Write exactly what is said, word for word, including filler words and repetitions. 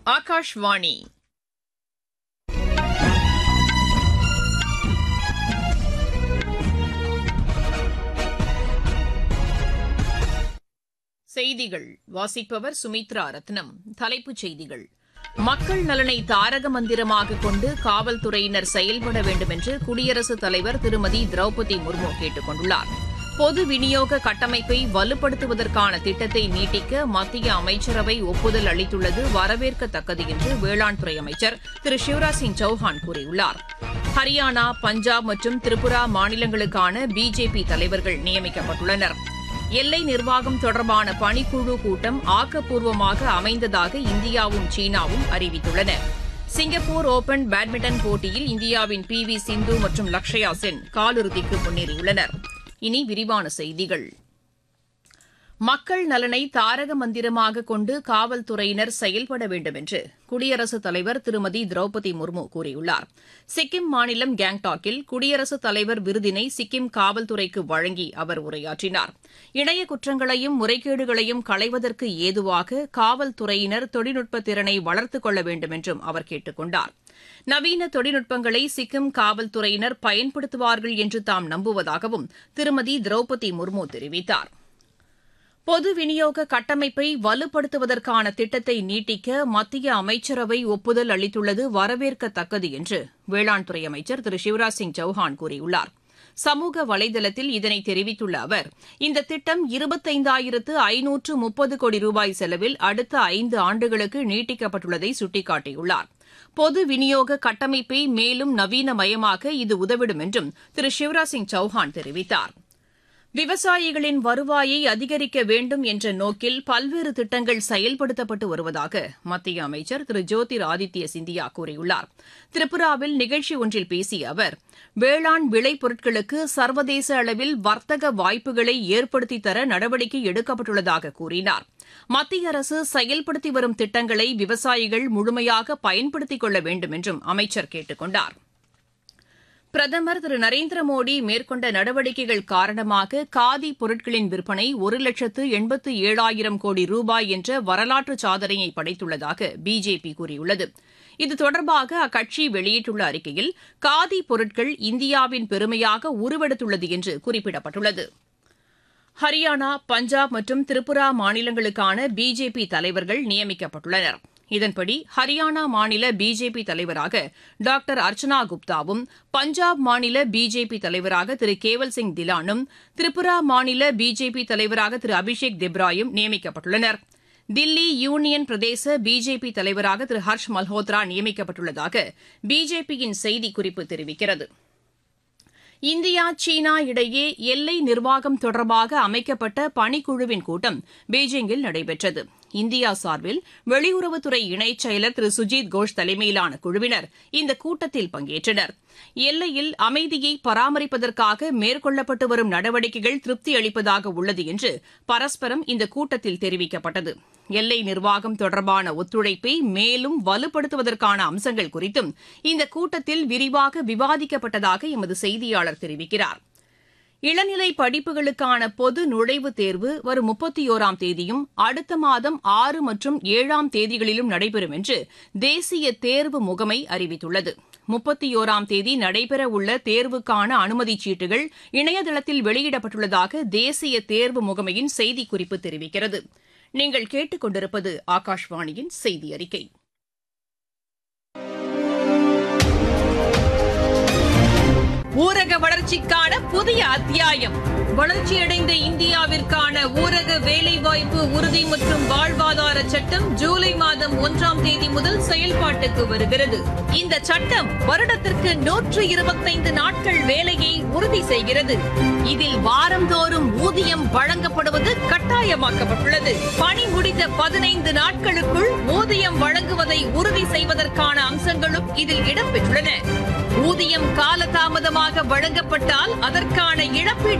ஆகாஷ்வாணி செய்திகள் வாசிப்பவர் சுமித்ரா ரத்னம். தலைப்புச் செய்திகள்: மக்கள் நலனை தாரக மந்திரமாக கொண்டு காவல்துறையினர் செயல்பட வேண்டும் என்று குடியரசுத் தலைவர் திருமதி திரௌபதி முர்மு கேட்டுக் கொண்டுள்ளார். பொது விநியோக கட்டமைப்பை வலுப்படுத்துவதற்கான திட்டத்தை நீட்டிக்க மத்திய அமைச்சரவை ஒப்புதல் அளித்துள்ளது வரவேற்கத்தக்கது என்று வேளாண் துறை அமைச்சர் திரு சிவராஜ் சிங் சௌஹான் கூறியுள்ளார். ஹரியானா, பஞ்சாப் மற்றும் திரிபுரா மாநிலங்களுக்கான பிஜேபி தலைவர்கள் நியமிக்கப்பட்டுள்ளனர். எல்லை நிர்வாகம் தொடர்பான பணிக்குழு கூட்டம் ஆக்கப்பூர்வமாக அமைந்ததாக இந்தியாவும் சீனாவும் அறிவித்துள்ளன. சிங்கப்பூர் ஓபன் பேட்மிண்டன் போட்டியில் இந்தியாவின் பி வி சிந்து மற்றும் லக்ஷயா சென் காலிறுதிக்கு முன்னேறியுள்ளனர். இனி விரிவான செய்திகள். மக்கள் நலனை தாரக மந்திரமாக கொண்டு காவல்துறையினர் செயல்பட வேண்டும் என்று குடியரசுத் தலைவர் திருமதி திரௌபதி முர்மு கூறியுள்ளார். சிக்கிம் மாநிலம் கேங்டாக்கில் குடியரசுத் தலைவர் விருதினை சிக்கிம் காவல்துறைக்கு வழங்கி அவர் உரையாற்றினார். இணைய குற்றங்களையும் முறைகேடுகளையும் களைவதற்கு ஏதுவாக காவல்துறையினர் தொழில்நுட்ப திறனை வளர்த்துக் கொள்ள வேண்டும் என்றும் அவர் கேட்டுக் கொண்டார். நவீன தொழில்நுட்பங்களை சிக்கிம் காவல்துறையினர் பயன்படுத்துவார்கள் என்று தாம் நம்புவதாகவும் திருமதி திரௌபதி முர்மு தெரிவித்தார். பொது விநியோக கட்டமைப்பை வலுப்படுத்துவதற்கான திட்டத்தை நீட்டிக்க மத்திய அமைச்சரவை ஒப்புதல் அளித்துள்ளது வரவேற்கத்தக்கது என்று வேளாண் துறை அமைச்சர் திரு சிவராஜ் சிங் சௌஹான் கூறியுள்ளார். சமூக வலைதளத்தில் இதனை தெரிவித்துள்ள அவர், இந்த திட்டம் இருபத்தைந்தாயிரத்து ஐநூற்று முப்பது கோடி ரூபாய் செலவில் அடுத்த ஐந்து ஆண்டுகளுக்கு நீட்டிக்கப்பட்டுள்ளதை சுட்டிக்காட்டியுள்ளார். பொது விநியோக கட்டமைப்பை மேலும் நவீனமயமாக்க இது உதவிடும் என்றும் திரு சிவராஜ் சிங் சௌஹான் தெரிவித்தார். விவசாயிகளின் வருவாயை அதிகரிக்க வேண்டும் என்ற நோக்கில் பல்வேறு திட்டங்கள் செயல்படுத்தப்பட்டு வருவதாக மத்திய அமைச்சர் திரு ஜோதிர் ஆதித்ய சிந்தியா கூறியுள்ளார். திரிபுராவில் நிகழ்ச்சி ஒன்றில் பேசிய அவர், வேளாண் விளைபொருட்களுக்கு சர்வதேச அளவில் வர்த்தக வாய்ப்புகளை ஏற்படுத்தித் தர நடவடிக்கை எடுக்கப்பட்டுள்ளதாக கூறினார். மத்திய அரசு செயல்படுத்தி வரும் திட்டங்களை விவசாயிகள் முழுமையாக பயன்படுத்திக் கொள்ள வேண்டும் என்றும் அமைச்சர் கேட்டுக் கொண்டார். பிரதமர் திரு நரேந்திர மோடி மேற்கொண்ட நடவடிக்கைகள் காரணமாக காதி பொருட்களின் விற்பனை ஒரு லட்சத்து எண்பத்து ஏழாயிரம் கோடி ரூபாய் என்ற வரலாற்று சாதனையை படைத்துள்ளதாக பிஜேபி கூறியுள்ளது. இது தொடர்பாக அக்கட்சி வெளியிட்டுள்ள அறிக்கையில், காதி பொருட்கள் இந்தியாவின் பெருமையாக உருவெடுத்துள்ளது என்று குறிப்பிடப்பட்டுள்ளது. ஹரியானா, பஞ்சாப் மற்றும் திரிபுரா மாநிலங்களுக்கான பிஜேபி தலைவர்கள் நியமிக்கப்பட்டுள்ளனர். இதன்படி ஹரியானா மாநில பிஜேபி தலைவராக டாக்டர் அர்ச்சனா குப்தாவும், பஞ்சாப் மாநில பிஜேபி தலைவராக திரு கேவல் சிங் திலானும், திரிபுரா மாநில பிஜேபி தலைவராக திரு அபிஷேக் திப்ராயும் நியமிக்கப்பட்டுள்ளனர். தில்லி யூனியன் பிரதேச பிஜேபி தலைவராக திரு ஹர்ஷ் மல்ஹோத்ரா நியமிக்கப்பட்டுள்ளதாக பிஜேபியின் செய்திக்குறிப்பு தெரிவிக்கிறது. இந்தியா, சீனா இடையே எல்லை நிர்வாகம் தொடர்பாக அமைக்கப்பட்ட பணிக்குழுவின் கூட்டம் பீஜிங்கில் நடைபெற்றது. இந்தியா சார்பில் வெளியுறவுத்துறை இணைச் செயலர் திரு சுஜித் கோஷ் தலைமையிலான குழுவினர் இந்த கூட்டத்தில் பங்கேற்றனர். எல்லையில் அமைதியை பராமரிப்பதற்காக மேற்கொள்ளப்பட்டு வரும் நடவடிக்கைகள் திருப்தி அளிப்பதாக உள்ளது என்று பரஸ்பரம் இந்த கூட்டத்தில் தெரிவிக்கப்பட்டது. எல்லை நிர்வாகம் தொடர்பான ஒத்துழைப்பை மேலும் வலுப்படுத்துவதற்கான அம்சங்கள் குறித்தும் இந்த கூட்டத்தில் விரிவாக விவாதிக்கப்பட்டதாக எமது செய்தியாளர் தெரிவிக்கிறார். இளநிலை படிப்புகளுக்கான பொது நுழைவுத் தேர்வு வரும் முப்பத்தி ஒராம் தேதியும் அடுத்த மாதம் ஆறு மற்றும் ஏழாம் தேதிகளிலும் நடைபெறும் என்று தேசிய தேர்வு முகமை அறிவித்துள்ளது. முப்பத்தி ஒராம் தேதி நடைபெறவுள்ள தேர்வுக்கான அனுமதிச் சீட்டுகள் இணையதளத்தில் வெளியிடப்பட்டுள்ளதாக தேசிய தேர்வு முகமையின் செய்திக்குறிப்பு தெரிவிக்கிறது. நீங்கள் கேட்டுக் கொண்டிருப்பது ஆகாஷ்வாணியின் செய்தி அறிக்கை. ஊரக வளர்ச்சிக்கான புதிய அத்தியாயம். வளர்ச்சியடைந்த இந்தியாவிற்கான ஊரக வேலைவாய்ப்பு உறுதி மற்றும் வாழ்வாதார சட்டம் ஜூலை மாதம் ஒன்றாம் தேதி முதல் செயல்பாட்டுக்கு வருகிறது. இந்த சட்டம் வருடத்திற்கு நூற்று இருபத்தைந்து நாட்கள் வேலையை உறுதி செய்கிறது. இதில் வாரந்தோறும் ஊதியம் வழங்கப்படுவது கட்டாயமாக்கப்பட்டுள்ளது. பணி முடிந்த பதினைந்து நாட்களுக்குள் ஊதியம் வழங்குவதை உறுதி செய்வதற்கான அம்சங்களும் இதில் இடம்பெற்றுள்ளன. ஊதியம் காலதாமதமாக வழங்கப்பட்டால் அதற்கான இழப்பீட்டு